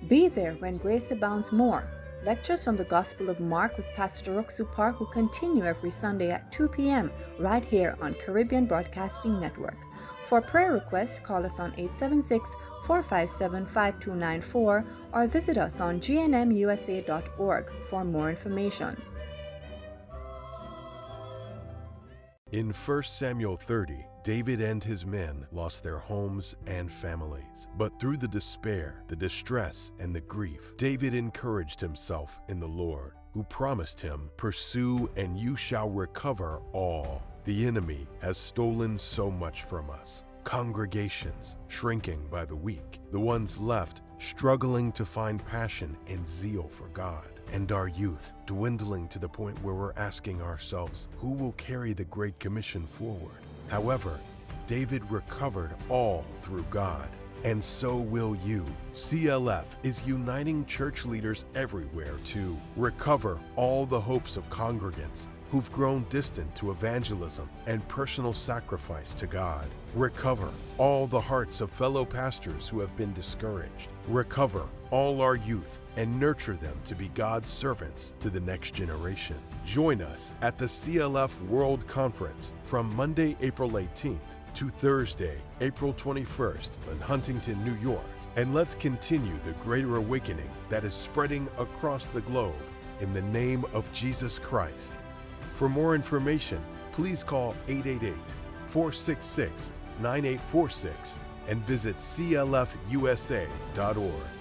Be there when grace abounds more. Lectures from the Gospel of Mark with Pastor Roxu Park will continue every Sunday at 2 p.m. right here on Caribbean Broadcasting Network. For prayer requests, call us on 876-457-5294 or visit us on gnmusa.org for more information. In 1 Samuel 30, David and his men lost their homes and families. But through the despair, the distress, and the grief, David encouraged himself in the Lord, who promised him, "Pursue, and you shall recover all." The enemy has stolen so much from us. Congregations shrinking by the week, the ones left struggling to find passion and zeal for God, and our youth dwindling to the point where we're asking ourselves, who will carry the Great Commission forward? However, David recovered all through God, and so will you. CLF is uniting church leaders everywhere to recover all the hopes of congregants who've grown distant to evangelism and personal sacrifice to God. Recover all the hearts of fellow pastors who have been discouraged. Recover all our youth and nurture them to be God's servants to the next generation. Join us at the CLF World Conference from Monday, April 18th to Thursday, April 21st in Huntington, New York. And let's continue the greater awakening that is spreading across the globe in the name of Jesus Christ. For more information, please call 888-466-9846 and visit clfusa.org.